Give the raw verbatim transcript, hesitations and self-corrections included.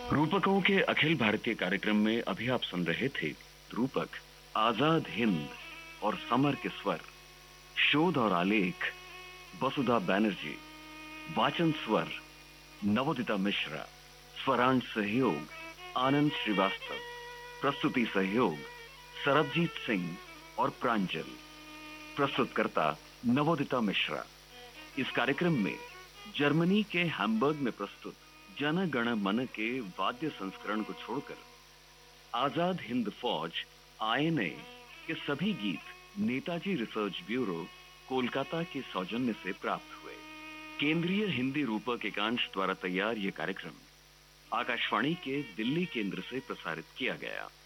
रूपकों के अखिल भारतीय कार्यक्रम में अभी आप सुन रहे थे रूपक आजाद हिंद और समर के स्वर। शोध और आलेख वसुधा बैनर्जी, वाचन स्वर नवोदिता मिश्रा, स्वरांश सहयोग आनंद श्रीवास्तव, प्रस्तुति सहयोग सरबजीत सिंह और प्रांजल। प्रस्तुतकर्ता नवोदिता मिश्रा। इस कार्यक्रम में जर्मनी के हैम्बर्ग में प्रस्तुत जन गण मन के वाद्य संस्करण को छोड़कर आजाद हिंद फौज आईएनए के सभी गीत नेताजी रिसर्च ब्यूरो कोलकाता के सौजन्य से प्राप्त हुए। केंद्रीय हिंदी रूपक एकांश द्वारा तैयार यह कार्यक्रम आकाशवाणी के दिल्ली केंद्र से प्रसारित किया गया।